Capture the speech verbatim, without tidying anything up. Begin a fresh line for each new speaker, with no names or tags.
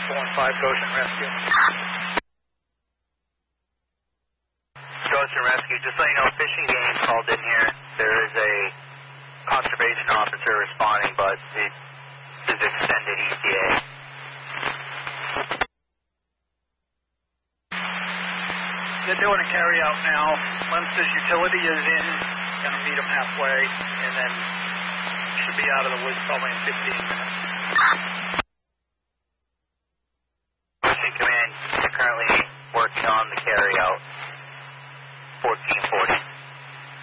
four and five, Goshen Rescue.
Goshen Rescue, just so you know, Fish and Game called in here. There is a conservation officer responding, but it is extended E T A.
They're doing a carry out now. Munster's utility is in, gonna meet them halfway, and then should be out of the woods probably in fifteen minutes.
Pushing Command, you're currently working on the carry out.